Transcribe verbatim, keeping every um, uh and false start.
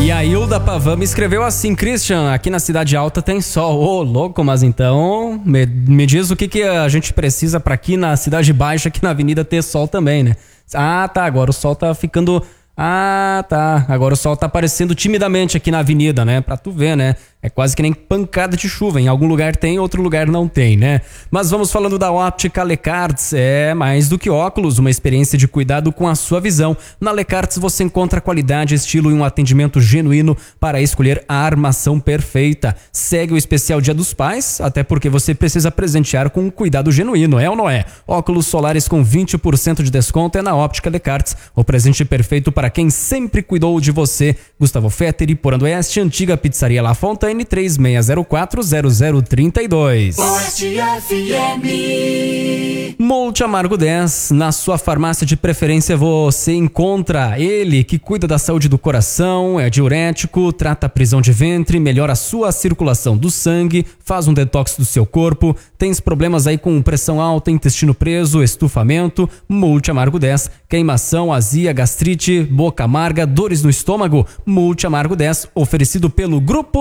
E a Hilda Pavan me escreveu assim: Christian, aqui na Cidade Alta tem sol. Ô, oh, louco, mas então me, me diz o que, que a gente precisa pra aqui na Cidade Baixa, aqui na Avenida, ter sol também, né? Ah, tá, agora o sol tá ficando... Ah, tá, agora o sol tá aparecendo timidamente aqui na avenida, né? Pra tu ver, né? É quase que nem pancada de chuva. Em algum lugar tem, outro lugar não tem, né? Mas vamos falando da Óptica Lecarts. É mais do que óculos, uma experiência de cuidado com a sua visão. Na Lecarts você encontra qualidade, estilo e um atendimento genuíno para escolher a armação perfeita. Segue o especial Dia dos Pais, até porque você precisa presentear com um cuidado genuíno, é ou não é? Óculos solares com vinte por cento de desconto é na Óptica Lecarts. O presente perfeito para quem sempre cuidou de você. Gustavo Fetter, Porando Oeste, Antiga Pizzaria La Fontaine, três seis zero quatro, zero zero três dois. Oeste F M. Multi Amargo dez, na sua farmácia de preferência você encontra ele que cuida da saúde do coração, é diurético, trata a prisão de ventre, melhora a sua circulação do sangue, faz um detox do seu corpo. Tens problemas aí com pressão alta, intestino preso, estufamento? Multi Amargo dez, queimação, azia, gastrite, boca amarga, dores no estômago? Multi Amargo dez, oferecido pelo Grupo